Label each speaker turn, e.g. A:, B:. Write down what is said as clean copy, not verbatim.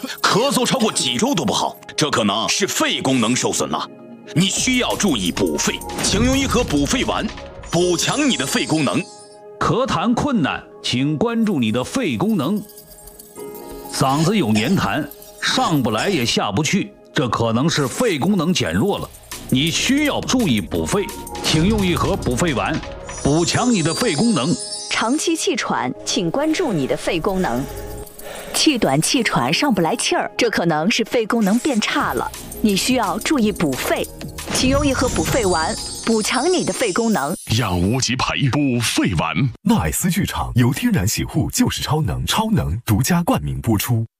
A: 咳嗽超过几周都不好，这可能是肺功能受损了。你需要注意补肺，请用一盒补肺丸，补强你的肺功能。
B: 咳痰困难，请关注你的肺功能。嗓子有黏痰，上不来也下不去，这可能是肺功能减弱了。你需要注意补肺，请用一盒补肺丸，补强你的肺功能。
C: 长期气喘，请关注你的肺功能。气短气喘，上不来气儿，这可能是肺功能变差了。你需要注意补肺，请用一盒补肺丸，补强你的肺功能。
D: 养无极培补肺丸。
E: 纳爱斯剧场由天然洗护就是超能，超能独家冠名播出。